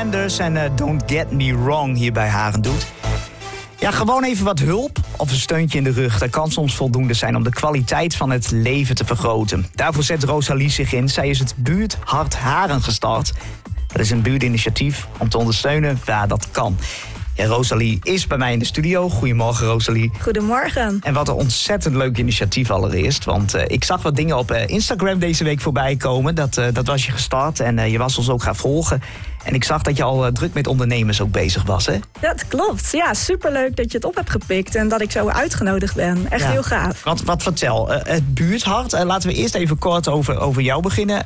Sanders en Don't Get Me Wrong hier bij Haren doet. Ja, gewoon even wat hulp of een steuntje in de rug. Dat kan soms voldoende zijn om de kwaliteit van het leven te vergroten. Daarvoor zet Rosalie zich in. Zij is het Buurthart Haren gestart. Dat is een buurtinitiatief om te ondersteunen waar dat kan. Ja, Rosalie is bij mij in de studio. Goedemorgen, Rosalie. Goedemorgen. En wat een ontzettend leuk initiatief allereerst. Want ik zag wat dingen op Instagram deze week voorbij komen. Dat was je gestart en je was ons ook gaan volgen. En ik zag dat je al druk met ondernemers ook bezig was, hè? Dat klopt. Ja, superleuk dat je het op hebt gepikt en dat ik zo uitgenodigd ben. Echt heel gaaf. Wat vertel, het Buurthart. Laten we eerst even kort over jou beginnen.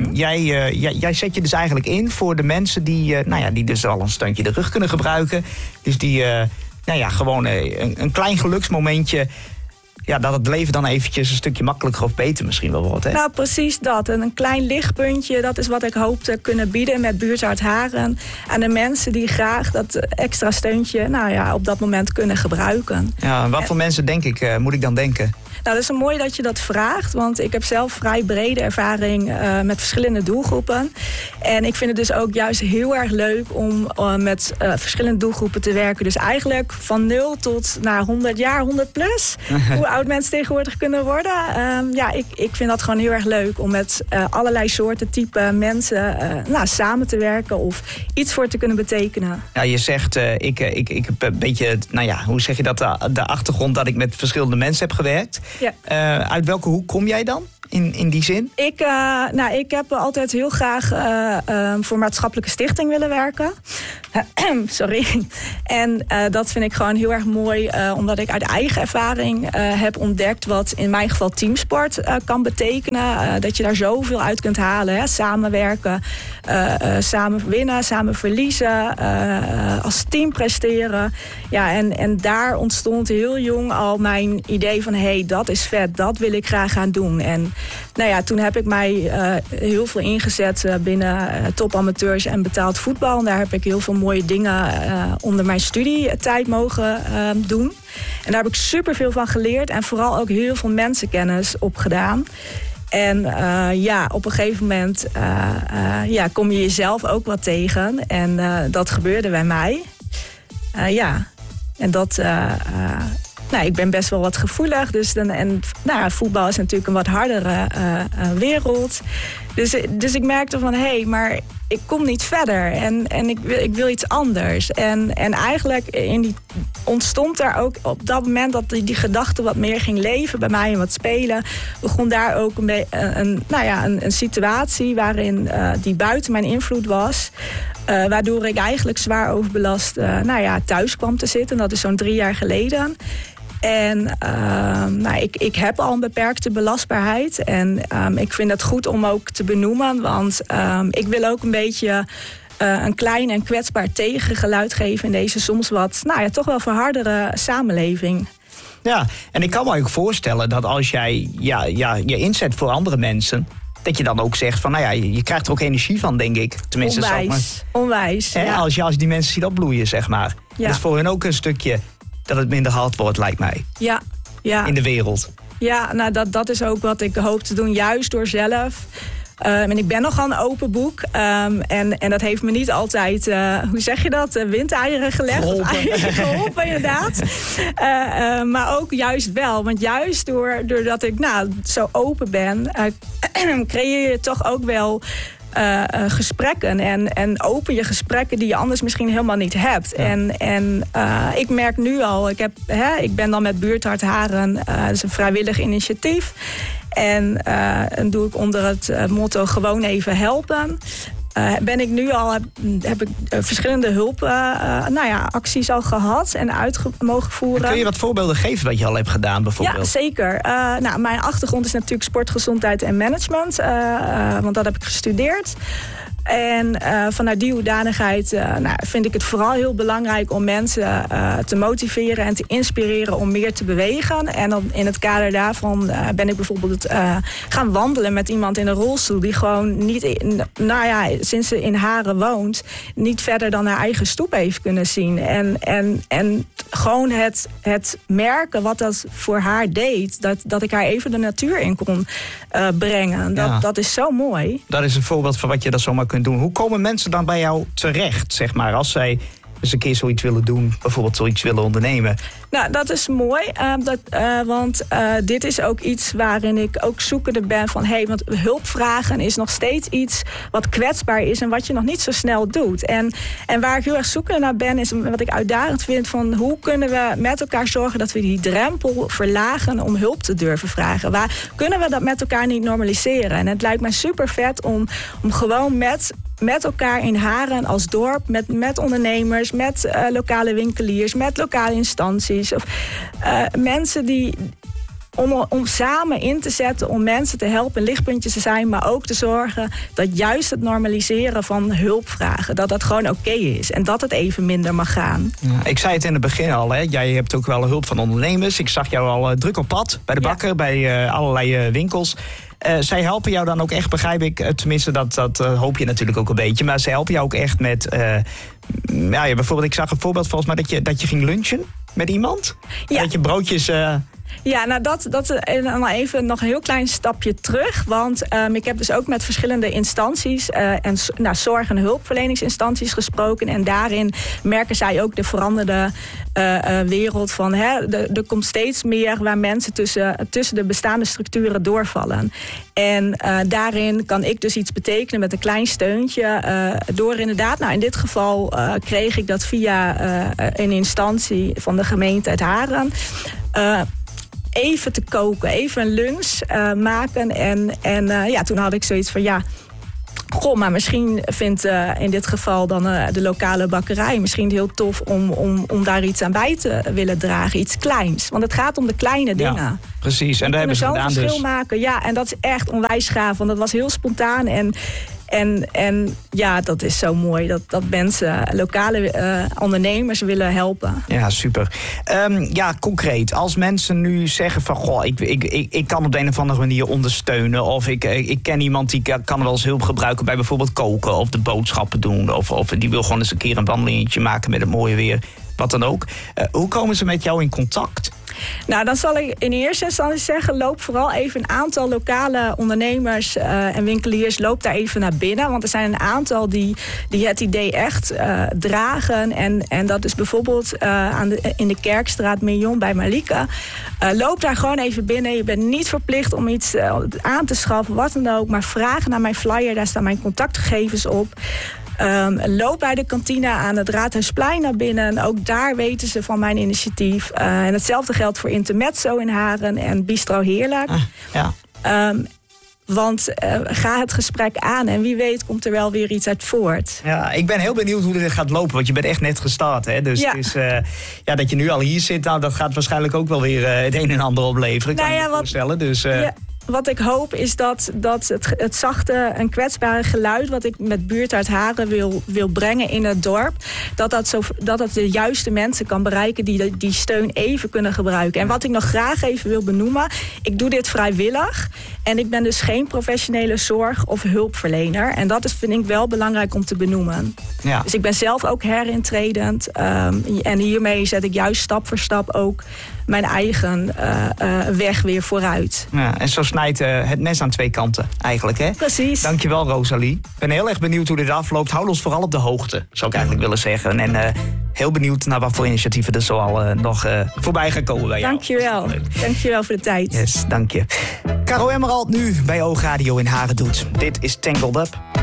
Jij zet je dus eigenlijk in voor de mensen die dus al een steuntje de rug kunnen gebruiken. Dus die gewoon een klein geluksmomentje. Ja, dat het leven dan eventjes een stukje makkelijker of beter misschien wel wordt, hè? Nou, precies dat. En een klein lichtpuntje, dat is wat ik hoop te kunnen bieden met Buurthart Haren. Aan de mensen die graag dat extra steuntje op dat moment kunnen gebruiken. Ja, wat voor mensen moet ik dan denken? Nou, dat is mooi dat je dat vraagt, want ik heb zelf vrij brede ervaring met verschillende doelgroepen. En ik vind het dus ook juist heel erg leuk om met verschillende doelgroepen te werken. Dus eigenlijk van 0 tot 100 jaar, 100 plus. Hoe oud mensen tegenwoordig kunnen worden. Ik vind dat gewoon heel erg leuk om met allerlei soorten type mensen samen te werken of iets voor te kunnen betekenen. Ja, je zegt, ik heb een beetje, hoe zeg je dat, de achtergrond dat ik met verschillende mensen heb gewerkt. Ja. Uit welke hoek kom jij dan? In die zin? Ik heb altijd heel graag voor maatschappelijke stichting willen werken. Sorry. En dat vind ik gewoon heel erg mooi, omdat ik uit eigen ervaring heb ontdekt wat in mijn geval teamsport kan betekenen. Dat je daar zoveel uit kunt halen. Hè? Samenwerken, samen winnen, samen verliezen, als team presteren. Ja, en daar ontstond heel jong al mijn idee van dat is vet, dat wil ik graag gaan doen. En toen heb ik mij heel veel ingezet binnen topamateurs en betaald voetbal. En daar heb ik heel veel mooie dingen onder mijn studietijd mogen doen. En daar heb ik superveel van geleerd en vooral ook heel veel mensenkennis opgedaan. En op een gegeven moment kom je jezelf ook wat tegen. En dat gebeurde bij mij. En dat... ik ben best wel wat gevoelig. Voetbal is natuurlijk een wat hardere wereld. Dus ik merkte van, maar ik kom niet verder. En ik wil iets anders. En eigenlijk ontstond daar ook op dat moment dat die gedachte wat meer ging leven bij mij en wat spelen. Begon daar ook een situatie waarin die buiten mijn invloed was. Waardoor ik eigenlijk zwaar overbelast thuis kwam te zitten. Dat is zo'n 3 jaar geleden. En ik heb al een beperkte belastbaarheid. En ik vind het goed om ook te benoemen. Want ik wil ook een beetje een klein en kwetsbaar tegengeluid geven in deze soms wat toch wel verhardere samenleving. Ja, en ik kan me ook voorstellen dat als jij je inzet voor andere mensen, dat je dan ook zegt van, je krijgt er ook energie van, denk ik. Tenminste, onwijs. Ja. Als die mensen ziet opbloeien, zeg maar. Ja. Dat is voor hen ook een stukje dat het minder hard wordt, lijkt mij. Ja. In de wereld. Ja, dat is ook wat ik hoop te doen, juist door zelf. En ik ben nogal een open boek. En dat heeft me niet altijd, hoe zeg je dat, windeieren gelegd. Geholpen, inderdaad. Maar ook juist wel. Want juist doordat ik zo open ben, creëer je toch ook wel gesprekken en open je gesprekken die je anders misschien helemaal niet hebt. Ja. En ik merk nu al, ik ben dan met Buurthart Haren, dat is een vrijwillig initiatief. En doe ik onder het motto gewoon even helpen. Ben ik nu al, heb ik verschillende acties al gehad en mogen voeren. Kun je wat voorbeelden geven wat je al hebt gedaan bijvoorbeeld? Ja, zeker. Mijn achtergrond is natuurlijk sport, gezondheid en management. Want dat heb ik gestudeerd. En vanuit die hoedanigheid vind ik het vooral heel belangrijk om mensen te motiveren en te inspireren om meer te bewegen. En dan in het kader daarvan ben ik bijvoorbeeld gaan wandelen met iemand in een rolstoel die gewoon niet, sinds ze in Haren woont, niet verder dan haar eigen stoep heeft kunnen zien. En gewoon het merken wat dat voor haar deed, dat ik haar even de natuur in kon brengen. Dat is zo mooi. Dat is een voorbeeld van wat je dan zomaar kunt kunt doen. Hoe komen mensen dan bij jou terecht, zeg maar, als zij eens een keer zoiets willen doen, bijvoorbeeld zoiets willen ondernemen? Nou, dat is mooi, want dit is ook iets waarin ik ook zoekende ben van... want hulp vragen is nog steeds iets wat kwetsbaar is en wat je nog niet zo snel doet. En waar ik heel erg zoekende naar ben, is wat ik uitdagend vind van... hoe kunnen we met elkaar zorgen dat we die drempel verlagen om hulp te durven vragen? Waar kunnen we dat met elkaar niet normaliseren? En het lijkt mij super vet om gewoon met elkaar in Haren als dorp, met ondernemers, met lokale winkeliers, met lokale instanties. Of mensen die... Om samen in te zetten, om mensen te helpen, lichtpuntjes te zijn, maar ook te zorgen dat juist het normaliseren van hulpvragen, dat dat gewoon oké is en dat het even minder mag gaan. Ja, ik zei het in het begin al, hè. Jij hebt ook wel hulp van ondernemers. Ik zag jou al druk op pad, bij de bakker, bij allerlei winkels. Zij helpen jou dan ook echt, begrijp ik, tenminste dat hoop je natuurlijk ook een beetje, maar zij helpen jou ook echt met, bijvoorbeeld, ik zag een voorbeeld volgens mij dat je ging lunchen met iemand. Ja. Dat je broodjes... Ja, nou dat dan even nog een heel klein stapje terug. Want ik heb dus ook met verschillende instanties en zorg- en hulpverleningsinstanties gesproken. En daarin merken zij ook de veranderde wereld van... er komt steeds meer waar mensen tussen de bestaande structuren doorvallen. En daarin kan ik dus iets betekenen met een klein steuntje. Door inderdaad, in dit geval kreeg ik dat via een instantie van de gemeente uit Haren... even te koken, even een lunch maken. En toen had ik zoiets van, maar misschien vindt in dit geval dan de lokale bakkerij... misschien heel tof om daar iets aan bij te willen dragen. Iets kleins. Want het gaat om de kleine dingen. Ja, precies. En daar hebben ze gedaan dus. Verschil maken. Ja, en dat is echt onwijs gaaf. Want dat was heel spontaan en dat is zo mooi dat mensen, lokale ondernemers willen helpen. Ja, super. Concreet, als mensen nu zeggen van... ik kan op de een of andere manier ondersteunen... of ik ken iemand die kan wel eens hulp gebruiken... bij bijvoorbeeld koken of de boodschappen doen... of die wil gewoon eens een keer een wandelingetje maken met het mooie weer... wat dan ook. Hoe komen ze met jou in contact? Nou, dan zal ik in eerste instantie zeggen... loop vooral even een aantal lokale ondernemers en winkeliers... loop daar even naar binnen. Want er zijn een aantal die het idee echt dragen. En dat is bijvoorbeeld in de Kerkstraat Million bij Malika. Loop daar gewoon even binnen. Je bent niet verplicht om iets aan te schaffen, wat dan ook. Maar vraag naar mijn flyer, daar staan mijn contactgegevens op... loop bij de kantine aan het Raadhuisplein naar binnen. Ook daar weten ze van mijn initiatief. En hetzelfde geldt voor Intermezzo in Haren en Bistro Heerlijk. Want ga het gesprek aan en wie weet komt er wel weer iets uit voort. Ja, ik ben heel benieuwd hoe dit gaat lopen, want je bent echt net gestart. Hè? Dus het is, dat je nu al hier zit, dat gaat waarschijnlijk ook wel weer het een en ander opleveren. Kan je me voorstellen. Dus, wat ik hoop is dat het zachte en kwetsbare geluid... wat ik met Buurt uit Haren wil brengen in het dorp... dat de juiste mensen kan bereiken die steun even kunnen gebruiken. En wat ik nog graag even wil benoemen... ik doe dit vrijwillig en ik ben dus geen professionele zorg- of hulpverlener. En dat vind ik wel belangrijk om te benoemen. Ja. Dus ik ben zelf ook herintredend. En hiermee zet ik juist stap voor stap ook... mijn eigen weg weer vooruit. Ja, en zo snijdt het mes aan twee kanten eigenlijk, hè? Precies. Dankjewel, Rosalie. Ik ben heel erg benieuwd hoe dit afloopt. Hou ons vooral op de hoogte, zou ik eigenlijk willen zeggen. En heel benieuwd naar wat voor initiatieven er zo al nog voorbij gaan komen bij jou. Dankjewel. Dankjewel voor de tijd. Yes, dank je. Caro Emerald nu bij Oogradio in Haren doet. Dit is Tangled Up.